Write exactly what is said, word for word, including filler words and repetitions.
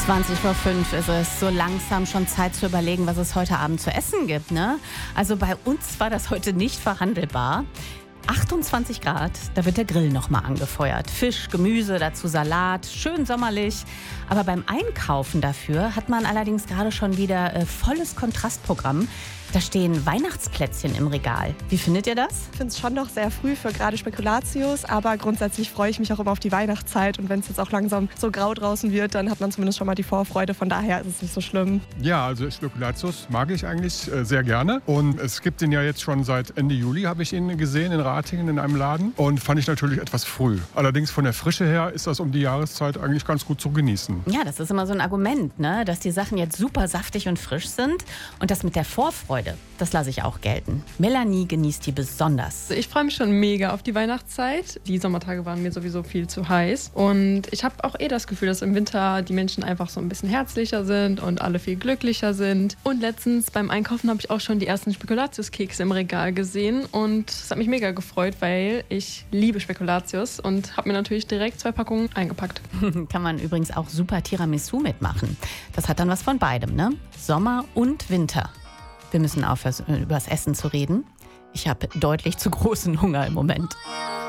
zwanzig vor fünf ist es. So langsam schon Zeit zu überlegen, was es heute Abend zu essen gibt, ne? Also bei uns war das heute nicht verhandelbar. achtundzwanzig Grad, da wird der Grill nochmal angefeuert. Fisch, Gemüse, dazu Salat, schön sommerlich. Aber beim Einkaufen dafür hat man allerdings gerade schon wieder äh, volles Kontrastprogramm. Da stehen Weihnachtsplätzchen im Regal. Wie findet ihr das? Ich finde es schon noch sehr früh für gerade Spekulatius, aber grundsätzlich freue ich mich auch immer auf die Weihnachtszeit. Und wenn es jetzt auch langsam so grau draußen wird, dann hat man zumindest schon mal die Vorfreude. Von daher ist es nicht so schlimm. Ja, also Spekulatius mag ich eigentlich äh, sehr gerne. Und es gibt ihn ja jetzt schon seit Ende Juli, habe ich ihn gesehen in Ratingen in einem Laden. Und fand ich natürlich etwas früh. Allerdings von der Frische her ist das um die Jahreszeit eigentlich ganz gut zu genießen. Ja, das ist immer so ein Argument, ne? Dass die Sachen jetzt super saftig und frisch sind. Und das mit der Vorfreude, das lasse ich auch gelten. Melanie genießt die besonders. Ich freue mich schon mega auf die Weihnachtszeit. Die Sommertage waren mir sowieso viel zu heiß. Und ich habe auch eh das Gefühl, dass im Winter die Menschen einfach so ein bisschen herzlicher sind und alle viel glücklicher sind. Und letztens beim Einkaufen habe ich auch schon die ersten Spekulatiuskekse im Regal gesehen. Und es hat mich mega gefreut, weil ich liebe Spekulatius und habe mir natürlich direkt zwei Packungen eingepackt. Kann man übrigens auch super Tiramisu mitmachen. Das hat dann was von beidem, ne? Sommer und Winter. Wir müssen aufhören, über das Essen zu reden. Ich habe deutlich zu großen Hunger im Moment.